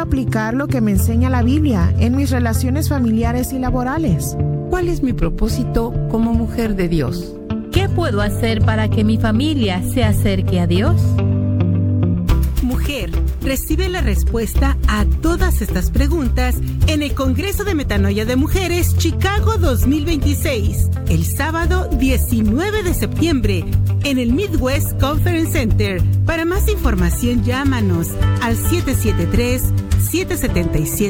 aplicar lo que me enseña la Biblia en mis relaciones familiares y laborales? ¿Cuál es mi propósito como mujer de Dios? ¿Qué puedo hacer para que mi familia se acerque a Dios? Mujer, recibe la respuesta a todas estas preguntas en el Congreso de Metanoia de Mujeres Chicago 2026, el sábado 19 de septiembre, en el Midwest Conference Center. Para más información, llámanos al 773-777